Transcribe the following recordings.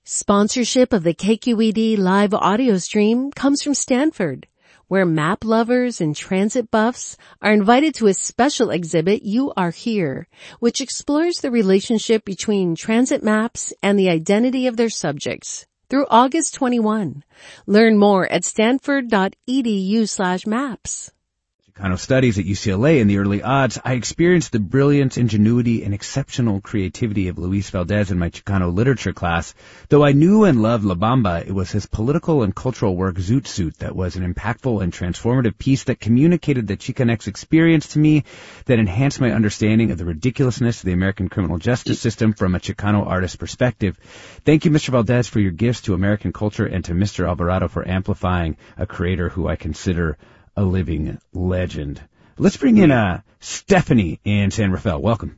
Sponsorship of the KQED live audio stream comes from Stanford, where map lovers and transit buffs are invited to a special exhibit, You Are Here, which explores the relationship between transit maps and the identity of their subjects through August 21. Learn more at stanford.edu/maps. Chicano studies at UCLA in the early aughts, I experienced the brilliance, ingenuity, and exceptional creativity of Luis Valdez in my Chicano literature class. Though I knew and loved La Bamba, it was his political and cultural work Zoot Suit that was an impactful and transformative piece that communicated the Chicanx experience to me, that enhanced my understanding of the ridiculousness of the American criminal justice system from a Chicano artist's perspective. Thank you, Mr. Valdez, for your gifts to American culture, and to Mr. Alvarado for amplifying a creator who I consider a living legend. Let's bring in Stephanie in San Rafael. Welcome.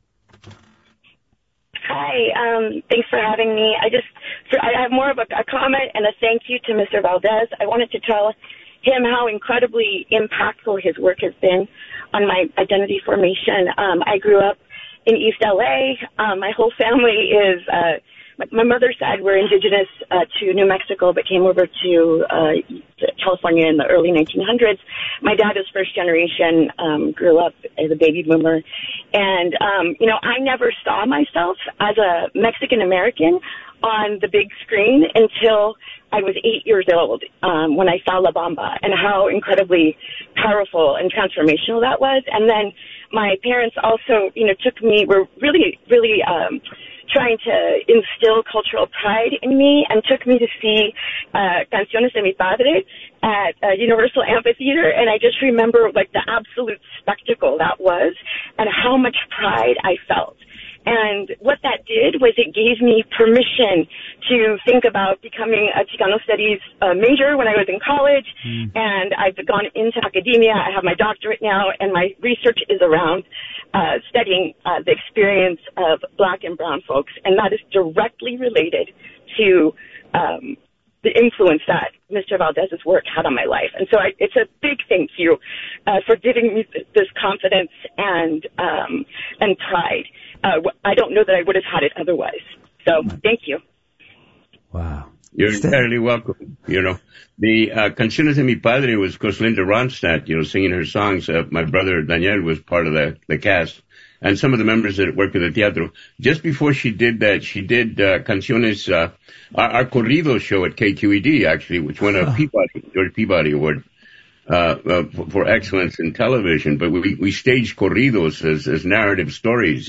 Hi, thanks for having me. I have more of a comment and a thank you to Mr. Valdez. I wanted to tell him how incredibly impactful his work has been on my identity formation. I grew up in East LA. My whole family is my mother's side were indigenous to New Mexico, but came over to California in the early 1900s. My dad is first generation, grew up as a baby boomer. And, I never saw myself as a Mexican American on the big screen until I was 8 years old, when I saw La Bamba, and how incredibly powerful and transformational that was. And then my parents also, were really, really, trying to instill cultural pride in me, and took me to see Canciones de mi Padre at Universal Amphitheater, and I just remember the absolute spectacle that was and how much pride I felt. And what that did was it gave me permission to think about becoming a Chicano Studies major when I was in college, and I've gone into academia. I have my doctorate now, and my research is around studying the experience of Black and brown folks, and that is directly related to the influence that Mr. Valdez's work had on my life. And so it's a big thank you for giving me this confidence and pride. I don't know that I would have had it otherwise. So thank you. Wow. You're entirely welcome. The Canciones de mi Padre was, of course, Linda Ronstadt, singing her songs. My brother Daniel was part of the cast, and some of the members that work in the teatro. Just before she did that, she did Canciones, our corrido show at KQED, actually, which won a George Peabody Award for excellence in television. But we staged corridos as narrative stories,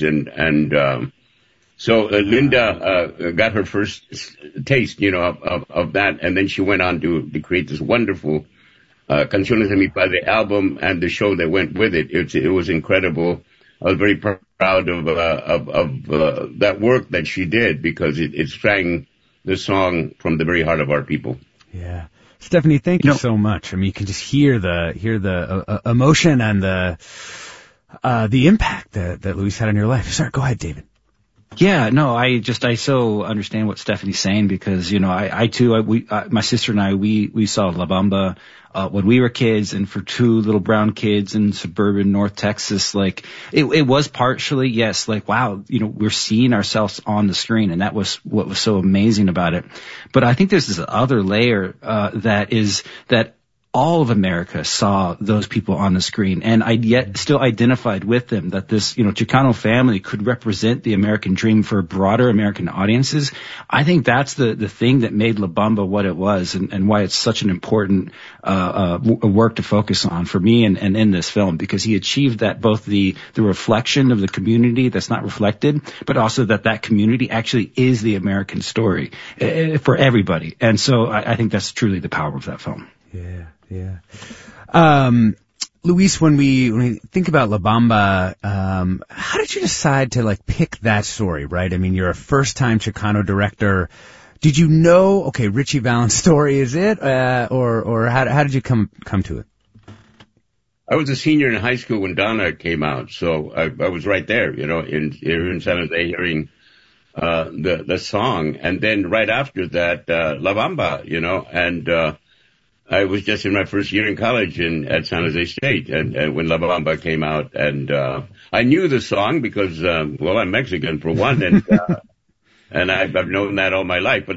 so Linda got her first taste, of that, and then she went on to create this wonderful Canciones de mi Padre album and the show that went with it. It was incredible. I was very proud of that work that she did, because it sang the song from the very heart of our people. Yeah. Stephanie, thank you so much. I mean, you can just hear the emotion and the impact that Luis had on your life. Sorry, go ahead, David. Yeah, no, I so understand what Stephanie's saying, because, I too, my sister and I, we saw La Bamba, when we were kids, and for two little brown kids in suburban North Texas, it was partially, yes, wow, we're seeing ourselves on the screen, and that was what was so amazing about it. But I think there's this other layer, that all of America saw those people on the screen, and I yet still identified with them, that this, Chicano family could represent the American dream for broader American audiences. I think that's the thing that made La Bamba what it was, and why it's such an important work to focus on for me and in this film, because he achieved that, both the reflection of the community that's not reflected, but also that community actually is the American story for everybody. And so I think that's truly the power of that film. Yeah. Yeah. Luis, when we think about La Bamba, how did you decide to pick that story, right? I mean, you're a first-time Chicano director. Did you know, okay, Richie Valens' story is it, or how did you come to it? I was a senior in high school when Donna came out, so I was right there, in San Jose, hearing the song, and then right after that, La Bamba, and I was just in my first year in college at San Jose State, and when La Bamba came out, and I knew the song because, I'm Mexican for one, and I've known that all my life. But